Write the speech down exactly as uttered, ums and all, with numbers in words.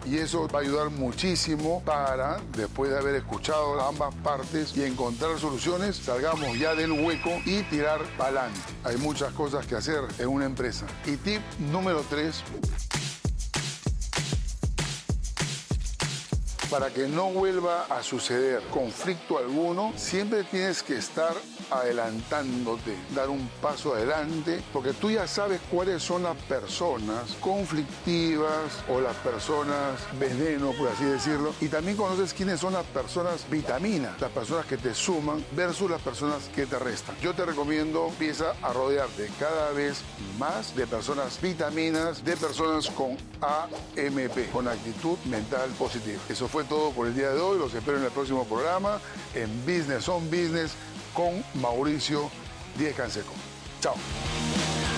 Y eso va a ayudar muchísimo para, después de haber escuchado ambas partes y encontrar soluciones, salgamos ya del hueco y tirar para adelante. Hay muchas cosas que hacer en una empresa. Y tip número tres. Para que no vuelva a suceder conflicto alguno, siempre tienes que estar adelantándote, dar un paso adelante, porque tú ya sabes cuáles son las personas conflictivas o las personas veneno, por así decirlo, y también conoces quiénes son las personas vitaminas, las personas que te suman versus las personas que te restan. Yo te recomiendo, empieza a rodearte cada vez más de personas vitaminas, de personas con A M P, con actitud mental positiva. Eso fue todo por el día de hoy. Los espero en el próximo programa en Business on Business con Mauricio Díez Canseco. Chao.